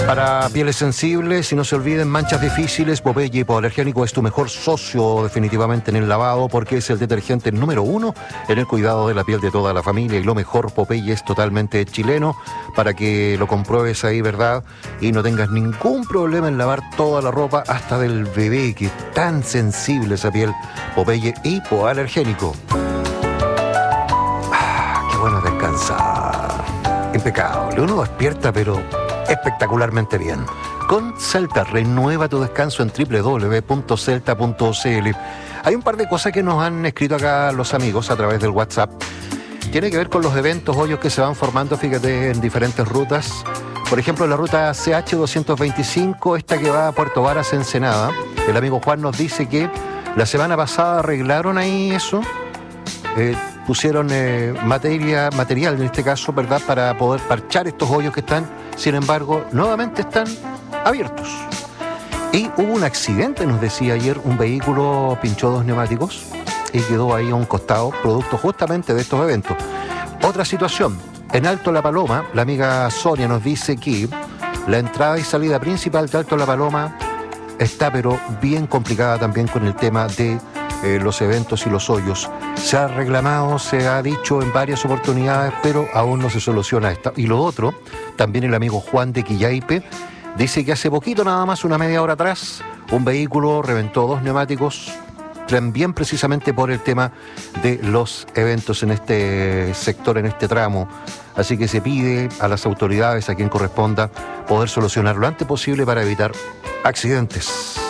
Para pieles sensibles, y no se olviden, manchas difíciles, Popeye Hipoalergénico es tu mejor socio definitivamente en el lavado, porque es el detergente número 1 en el cuidado de la piel de toda la familia. Y lo mejor, Popeye es totalmente chileno, para que lo compruebes ahí, ¿verdad? Y no tengas ningún problema en lavar toda la ropa, hasta del bebé, que es tan sensible esa piel. Popeye Hipoalergénico. Qué bueno descansar. Impecable. Uno despierta, pero espectacularmente bien. Con Celta, renueva tu descanso en www.celta.cl. Hay un par de cosas que nos han escrito acá los amigos a través del WhatsApp. Tiene que ver con los eventos, hoyos que se van formando, fíjate, en diferentes rutas. Por ejemplo, la ruta CH225, esta que va a Puerto Varas, Ensenada. El amigo Juan nos dice que la semana pasada arreglaron ahí eso. Pusieron material en este caso, ¿verdad?, para poder parchar estos hoyos que están, sin embargo, nuevamente están abiertos. Y hubo un accidente, nos decía ayer, un vehículo pinchó 2 neumáticos y quedó ahí a un costado, producto justamente de estos eventos. Otra situación, en Alto La Paloma, la amiga Sonia nos dice que la entrada y salida principal de Alto La Paloma está pero bien complicada también con el tema de los eventos y los hoyos. Se ha reclamado, se ha dicho en varias oportunidades, pero aún no se soluciona esta. Y lo otro, también el amigo Juan de Quillaipe dice que hace poquito, nada más una media hora atrás, un vehículo reventó 2 neumáticos, también precisamente por el tema de los eventos en este sector, en este tramo. Así que se pide a las autoridades, a quien corresponda, poder solucionar lo antes posible para evitar accidentes.